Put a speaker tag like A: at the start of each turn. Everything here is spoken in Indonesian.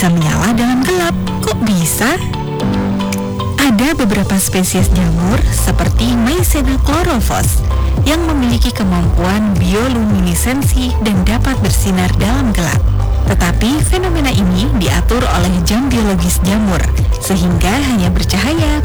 A: bisa menyala dalam gelap. Kok bisa? Ada beberapa spesies jamur seperti Mycena chlorophyllus yang memiliki kemampuan bioluminesensi dan dapat bersinar dalam gelap. Tetapi fenomena ini diatur oleh jam biologis jamur, sehingga hanya bercahaya